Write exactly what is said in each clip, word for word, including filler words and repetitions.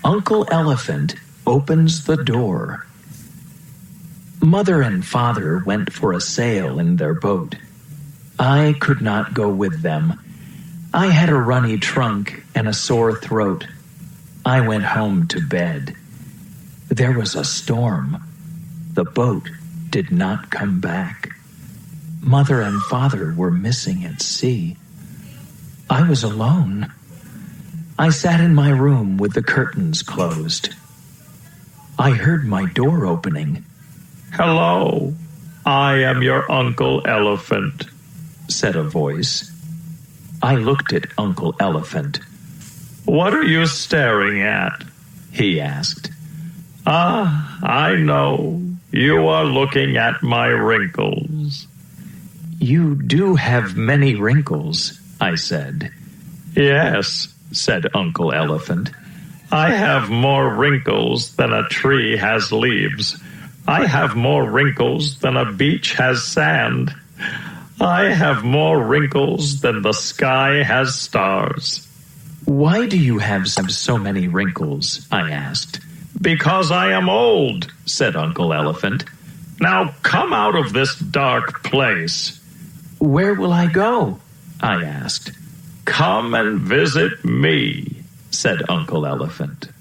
Uncle Elephant opens the door. Mother and father went for a sail in their boat. I could not go with them. I had a runny trunk and a sore throat. I went home to bed. There was a storm. The boat did not come back. Mother and father were missing at sea. I was alone. I sat in my room with the curtains closed. I heard my door opening. "Hello, I am your Uncle Elephant," said a voice. I looked at Uncle Elephant. "What are you staring at?" he asked. "Ah, I know. You are looking at my wrinkles." "You do have many wrinkles," I said. "Yes," said Uncle Elephant. "I have more wrinkles than a tree has leaves. I have more wrinkles than a beach has sand. I have more wrinkles than the sky has stars." "Why do you have so many wrinkles?" I asked. "Because I am old," said Uncle Elephant. "Now come out of this dark place." "Where will I go?" I asked. "Come and visit me," said Uncle Elephant.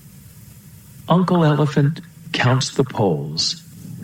Uncle Elephant counts the poles.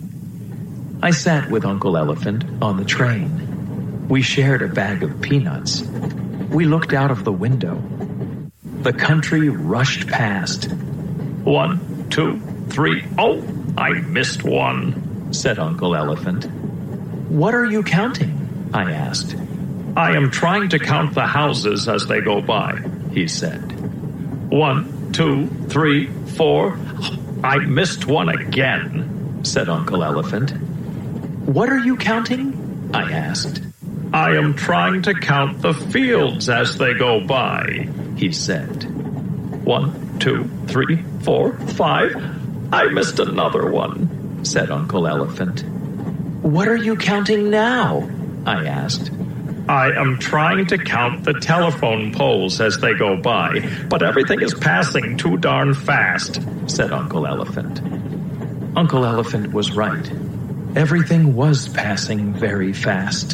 I sat with Uncle Elephant on the train. We shared a bag of peanuts. We looked out of the window. The country rushed past. "One, two, three. Oh, I missed one," said Uncle Elephant. "What are you counting?" I asked. "I am trying to count the houses as they go by," he said. "One, two, three, four. I missed one again," said Uncle Elephant. "What are you counting?" I asked. "I am trying to count the fields as they go by," he said. "One, two, three, four, five. I missed another one," said Uncle Elephant. "What are you counting now?" I asked. "I am trying to count the telephone poles as they go by, but everything is passing too darn fast," said Uncle Elephant. Uncle Elephant was right. Everything was passing very fast.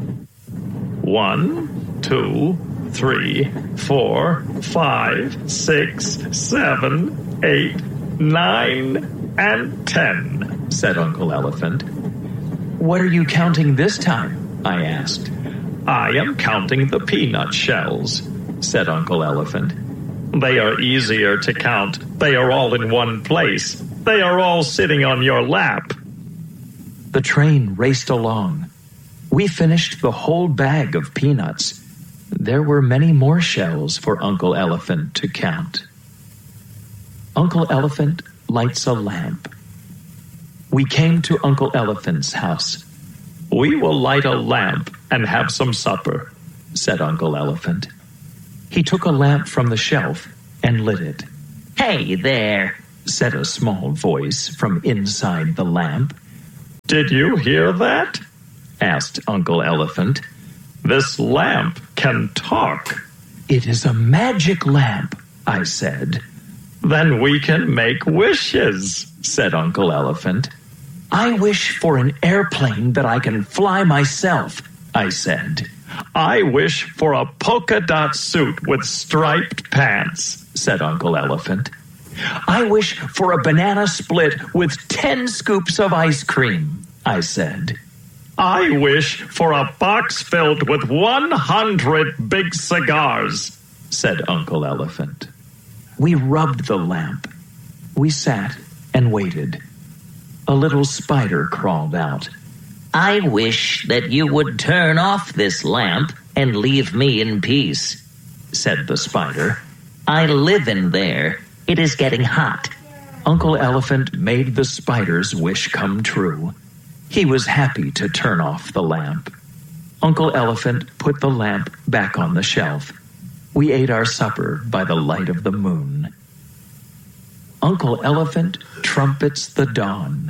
One, two, three, four, five, six, seven, eight, nine, and ten, said Uncle Elephant. "What are you counting this time?" I asked. "I am counting the peanut shells," said Uncle Elephant. "They are easier to count. They are all in one place. They are all sitting on your lap." The train raced along. We finished the whole bag of peanuts. There were many more shells for Uncle Elephant to count. Uncle Elephant lights a lamp. We came to Uncle Elephant's house. "We will light a lamp and have some supper," said Uncle Elephant. He took a lamp from the shelf and lit it. "Hey there," said a small voice from inside the lamp. "Did you hear that?" asked Uncle Elephant. "This lamp can talk." "It is a magic lamp," I said. "Then we can make wishes," said Uncle Elephant. "I wish for an airplane that I can fly myself," I said. "I wish for a polka dot suit with striped pants," said Uncle Elephant. "I wish for a banana split with ten scoops of ice cream," I said. "I wish for a box filled with one hundred big cigars," said Uncle Elephant. We rubbed the lamp. We sat and waited. A little spider crawled out. "I wish that you would turn off this lamp and leave me in peace," said the spider. "I live in there. It is getting hot." Uncle Elephant made the spider's wish come true. He was happy to turn off the lamp. Uncle Elephant put the lamp back on the shelf. We ate our supper by the light of the moon. Uncle Elephant trumpets the dawn.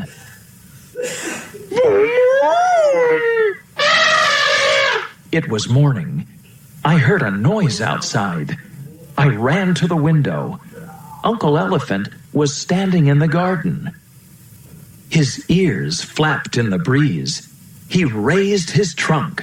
It was morning. I heard a noise outside. I ran to the window. Uncle Elephant was standing in the garden. His ears flapped in the breeze. He raised his trunk.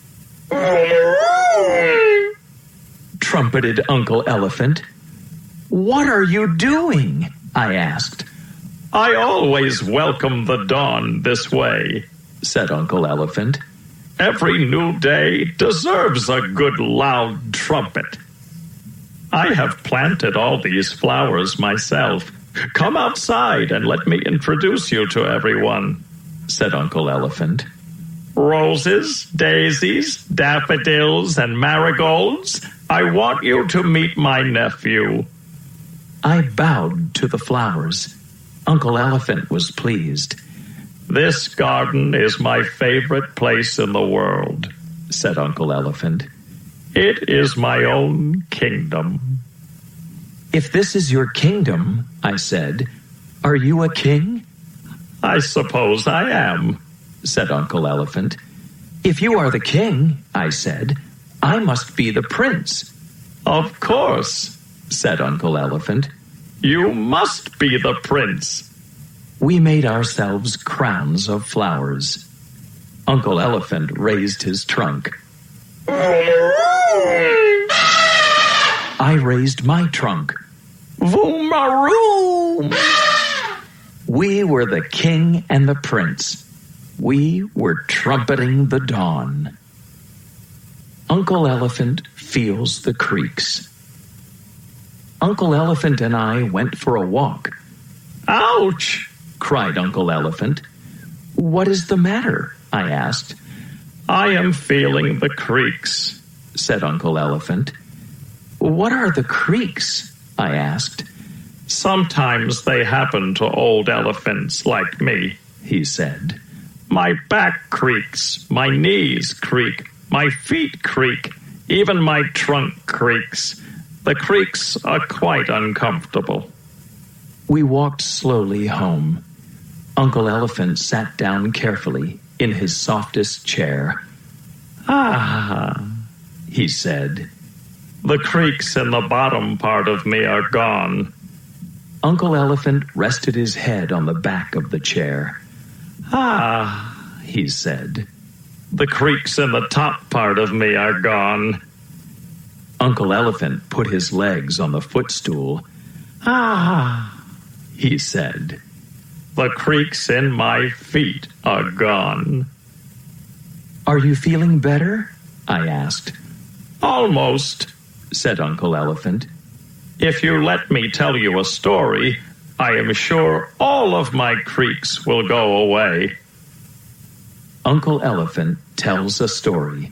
Trumpeted Uncle Elephant. "What are you doing?" I asked. "I always welcome the dawn this way," said Uncle Elephant. "Every new day deserves a good loud trumpet. I have planted all these flowers myself. Come outside and let me introduce you to everyone," said Uncle Elephant. "Roses, daisies, daffodils, and marigolds, I want you to meet my nephew." I bowed to the flowers. Uncle Elephant was pleased. "This garden is my favorite place in the world," said Uncle Elephant. "It is my own kingdom." "If this is your kingdom," I said, "are you a king?" "I suppose I am," said Uncle Elephant. "If you are the king," I said, "I must be the prince." "Of course," said Uncle Elephant. "You must be the prince." We made ourselves crowns of flowers. Uncle Elephant raised his trunk. I raised my trunk. Vroom-a-room! We were the king and the prince. We were trumpeting the dawn. Uncle Elephant feels the creaks. Uncle Elephant and I went for a walk. "Ouch!" cried Uncle Elephant. "What is the matter?" I asked. "I am feeling the creaks," said Uncle Elephant. "What are the creaks?" I asked. "Sometimes they happen to old elephants like me," he said. "My back creaks, my knees creak, my feet creak, even my trunk creaks. The creaks are quite uncomfortable." We walked slowly home. Uncle Elephant sat down carefully in his softest chair. "Ah," he said, "the creaks in the bottom part of me are gone." Uncle Elephant rested his head on the back of the chair. "Ah," he said, "the creaks in the top part of me are gone." Uncle Elephant put his legs on the footstool. "Ah," he said, "the creaks in my feet are gone." "Are you feeling better?" I asked. "Almost," said Uncle Elephant. "If you let me tell you a story, I am sure all of my creaks will go away." Uncle Elephant tells a story.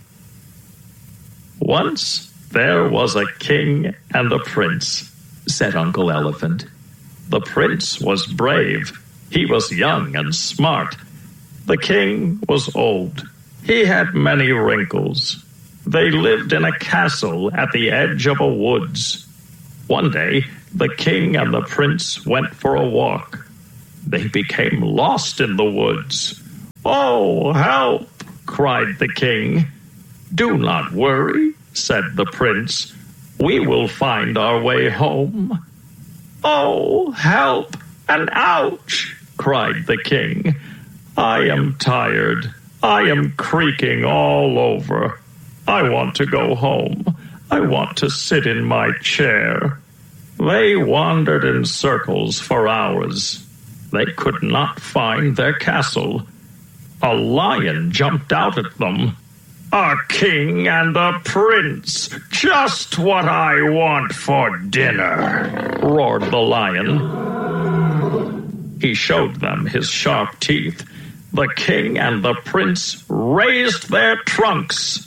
"Once there was a king and a prince," said Uncle Elephant. "The prince was brave. He was young and smart. The king was old. He had many wrinkles. They lived in a castle at the edge of a woods. One day, the king and the prince went for a walk. They became lost in the woods. "Oh, help!" cried the king. "Do not worry," said the prince. "We will find our way home." "Oh, help and ouch!" cried the king. "I am tired. I am creaking all over. I want to go home. I want to sit in my chair." They wandered in circles for hours. They could not find their castle. A lion jumped out at them. "A king and a prince, just what I want for dinner," roared the lion. He showed them his sharp teeth. The king and the prince raised their trunks.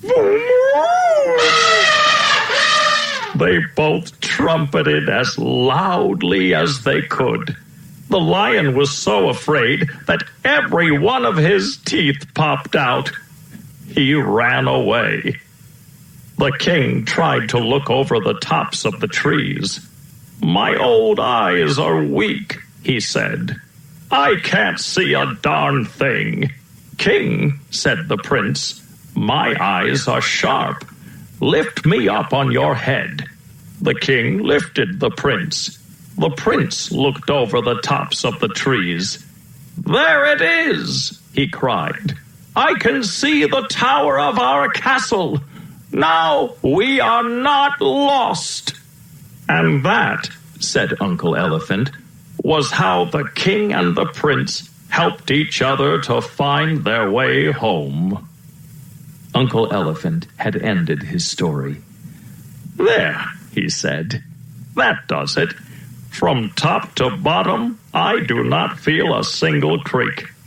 They both trumpeted as loudly as they could. The lion was so afraid that every one of his teeth popped out. He ran away. The king tried to look over the tops of the trees. "My old eyes are weak," he said. "I can't see a darn thing." "King," said the prince, "my eyes are sharp. Lift me up on your head." The king lifted the prince. The prince looked over the tops of the trees. "There it is!" he cried. "I can see the tower of our castle. Now we are not lost." And that, said Uncle Elephant, was how the king and the prince helped each other to find their way home. Uncle Elephant had ended his story. "There," he said. "That does it. From top to bottom, I do not feel a single creak.